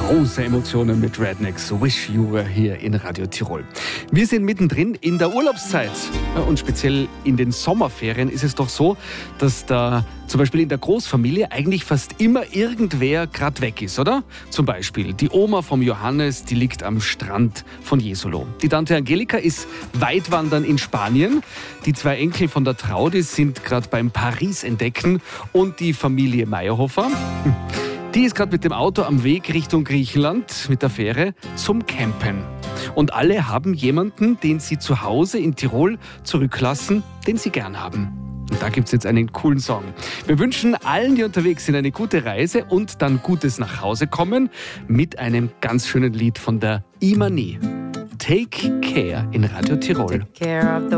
Große Emotionen mit Rednecks. Wish You Were Here in Radio Tirol. Wir sind mittendrin in der Urlaubszeit. Und speziell in den Sommerferien ist es doch so, dass da zum Beispiel in der Großfamilie eigentlich fast immer irgendwer gerade weg ist, oder? Zum Beispiel die Oma vom Johannes, die liegt am Strand von Jesolo. Die Tante Angelika ist weitwandern in Spanien. Die 2 Enkel von der Traudi sind gerade beim Paris entdecken. Und die Familie Meyerhofer, die ist gerade mit dem Auto am Weg Richtung Griechenland mit der Fähre zum Campen. Und alle haben jemanden, den sie zu Hause in Tirol zurücklassen, den sie gern haben. Und da gibt es jetzt einen coolen Song. Wir wünschen allen, die unterwegs sind, eine gute Reise und dann gutes Nachhausekommen mit einem ganz schönen Lied von der Imani. Take Care in Radio Tirol.